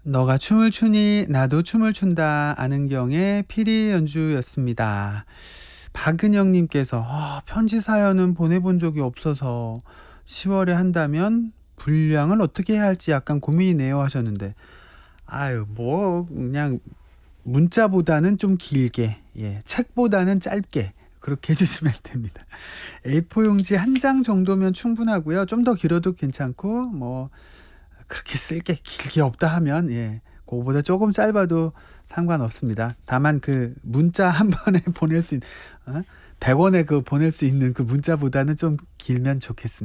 너가 춤을 추니 나도 춤을 춘다. 안은경의 피리 연주였습니다. 박은영 님께서 편지 사연은 보내본 적이 없어서 10월에 한다면 분량을 어떻게 해야 할지 약간 고민이네요 하셨는데, 아유 뭐 그냥 문자보다는 좀 길게, 책보다는 짧게 그렇게 해 주시면 됩니다. A4 용지 한 장 정도면 충분하고요. 좀 더 길어도 괜찮고, 뭐 그렇게 쓸 게 길게 없다 하면 그거보다 조금 짧아도 상관없습니다. 다만 그 문자 한 번에 보낼 수 있는 100원에 그 보낼 수 있는 그 문자보다는 좀 길면 좋겠습니다.